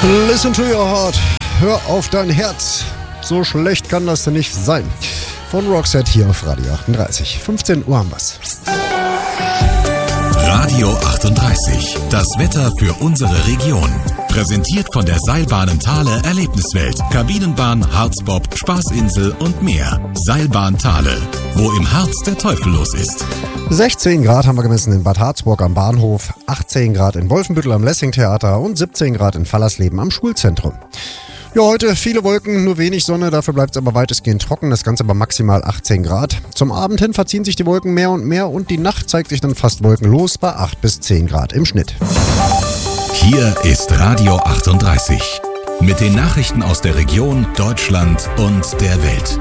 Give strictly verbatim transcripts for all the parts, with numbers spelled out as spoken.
Listen to your heart. Hör auf dein Herz. So schlecht kann das denn nicht sein. Von Roxette hier auf Radio achtunddreißig. fünfzehn Uhr haben wir's. Radio achtunddreißig. Das Wetter für unsere Region. Präsentiert von der Seilbahnen Thale Erlebniswelt. Kabinenbahn, Harzbob, Spaßinsel und mehr. Seilbahn Thale. Wo im Harz der Teufel los ist. sechzehn Grad haben wir gemessen in Bad Harzburg am Bahnhof, achtzehn Grad in Wolfenbüttel am Lessing-Theater und siebzehn Grad in Fallersleben am Schulzentrum. Ja, heute viele Wolken, nur wenig Sonne, dafür bleibt es aber weitestgehend trocken, das Ganze bei maximal achtzehn Grad. Zum Abend hin verziehen sich die Wolken mehr und mehr und die Nacht zeigt sich dann fast wolkenlos bei acht bis zehn Grad im Schnitt. Hier ist Radio achtunddreißig. Mit den Nachrichten aus der Region, Deutschland und der Welt.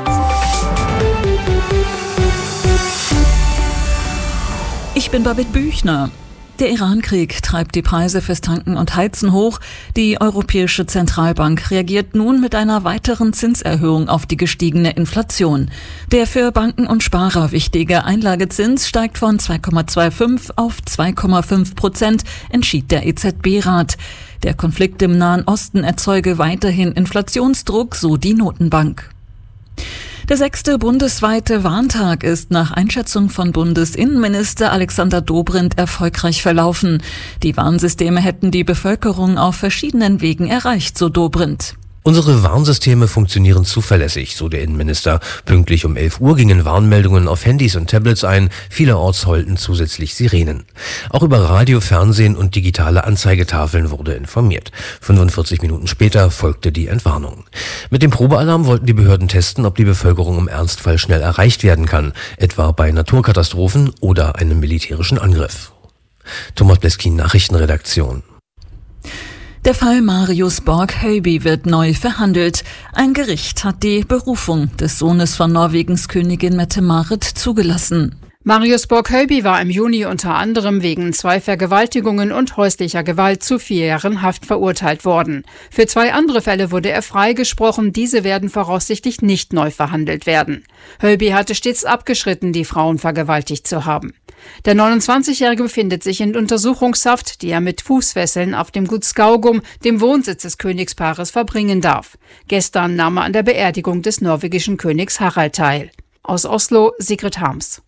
Ich bin Babette Büchner. Der Iran-Krieg treibt die Preise fürs Tanken und Heizen hoch. Die Europäische Zentralbank reagiert nun mit einer weiteren Zinserhöhung auf die gestiegene Inflation. Der für Banken und Sparer wichtige Einlagezins steigt von zwei Komma fünfundzwanzig auf zwei Komma fünf Prozent, entschied der E Z B-Rat. Der Konflikt im Nahen Osten erzeuge weiterhin Inflationsdruck, so die Notenbank. Der sechste bundesweite Warntag ist nach Einschätzung von Bundesinnenminister Alexander Dobrindt erfolgreich verlaufen. Die Warnsysteme hätten die Bevölkerung auf verschiedenen Wegen erreicht, so Dobrindt. Unsere Warnsysteme funktionieren zuverlässig, so der Innenminister. Pünktlich um elf Uhr gingen Warnmeldungen auf Handys und Tablets ein. Vielerorts heulten zusätzlich Sirenen. Auch über Radio, Fernsehen und digitale Anzeigetafeln wurde informiert. fünfundvierzig Minuten später folgte die Entwarnung. Mit dem Probealarm wollten die Behörden testen, ob die Bevölkerung im Ernstfall schnell erreicht werden kann, etwa bei Naturkatastrophen oder einem militärischen Angriff. Thomas Bleskin, Nachrichtenredaktion. Der Fall Marius Borg-Høiby wird neu verhandelt. Ein Gericht hat die Berufung des Sohnes von Norwegens Königin Mette-Marit zugelassen. Marius Borg-Høiby war im Juni unter anderem wegen zwei Vergewaltigungen und häuslicher Gewalt zu vier Jahren Haft verurteilt worden. Für zwei andere Fälle wurde er freigesprochen, diese werden voraussichtlich nicht neu verhandelt werden. Høiby hatte stets abgeschritten, die Frauen vergewaltigt zu haben. Der neunundzwanzigjährige befindet sich in Untersuchungshaft, die er mit Fußfesseln auf dem Gut Skaugum, dem Wohnsitz des Königspaares, verbringen darf. Gestern nahm er an der Beerdigung des norwegischen Königs Harald teil. Aus Oslo, Sigrid Harms.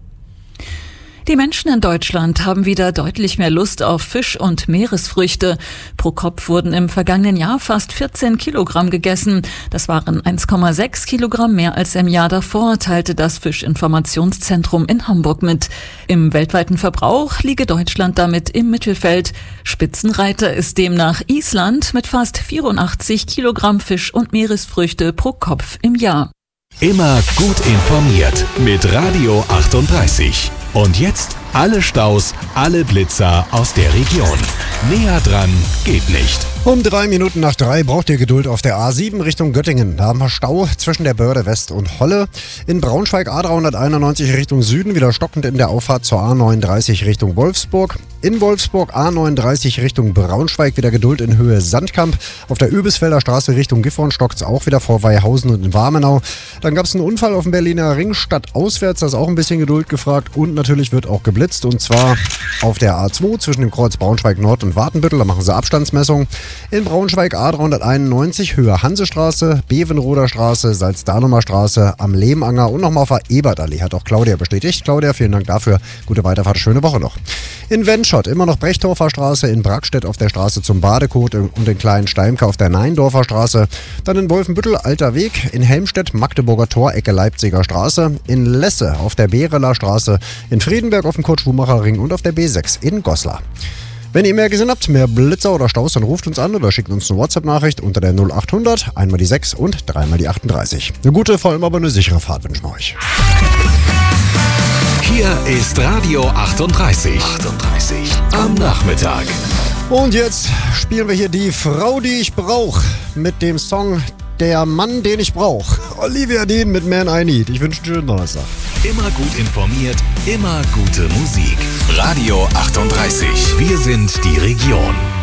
Die Menschen in Deutschland haben wieder deutlich mehr Lust auf Fisch und Meeresfrüchte. Pro Kopf wurden im vergangenen Jahr fast vierzehn Kilogramm gegessen. Das waren eins Komma sechs Kilogramm mehr als im Jahr davor, teilte das Fischinformationszentrum in Hamburg mit. Im weltweiten Verbrauch liege Deutschland damit im Mittelfeld. Spitzenreiter ist demnach Island mit fast vierundachtzig Kilogramm Fisch und Meeresfrüchte pro Kopf im Jahr. Immer gut informiert mit Radio achtunddreißig. Und jetzt alle Staus, alle Blitzer aus der Region. Näher dran geht nicht. Um drei Minuten nach drei braucht ihr Geduld auf der A sieben Richtung Göttingen. Da haben wir Stau zwischen der Börde West und Holle. In Braunschweig A dreihunderteinundneunzig Richtung Süden, wieder stockend in der Auffahrt zur A neununddreißig Richtung Wolfsburg. In Wolfsburg A neununddreißig Richtung Braunschweig, wieder Geduld in Höhe Sandkamp. Auf der Übisfelder Straße Richtung Gifhorn stockt es auch wieder vor Weihausen und in Warmenau. Dann gab es einen Unfall auf dem Berliner Ring, stadtauswärts, da ist auch ein bisschen Geduld gefragt. Und natürlich wird auch geblitzt, und zwar auf der A zwei zwischen dem Kreuz Braunschweig Nord und Wartenbüttel. Da machen sie Abstandsmessung. In Braunschweig A dreihunderteinundneunzig Höhe Hansestraße, Bevenroder Straße, Salzdanumer Straße, am Lehmanger und nochmal auf der Ebertallee, hat auch Claudia bestätigt. Claudia, vielen Dank dafür. Gute Weiterfahrt, schöne Woche noch. In Wenschott immer noch Brechtorfer Straße, in Brackstedt auf der Straße zum Badekot und in Kleinen-Steimke auf der Neindorfer Straße. Dann in Wolfenbüttel Alter Weg, in Helmstedt Magdeburger Tor, Ecke Leipziger Straße, in Lesse auf der Bereler Straße, in Friedenberg auf dem Kurt-Schumacher Ring und auf der B sechs in Goslar. Wenn ihr mehr gesehen habt, mehr Blitzer oder Staus, dann ruft uns an oder schickt uns eine WhatsApp-Nachricht unter der null achthundert, einmal die sechs und dreimal die achtunddreißig. Eine gute, vor allem aber eine sichere Fahrt wünschen wir euch. Hier ist Radio achtunddreißig. achtunddreißig am Nachmittag. Und jetzt spielen wir hier die Frau, die ich brauch, mit dem Song Der Mann, den ich brauch. Olivia Dean mit Man I Need. Ich wünsche einen schönen Donnerstag. Immer gut informiert, immer gute Musik. Radio achtunddreißig. Wir sind die Region.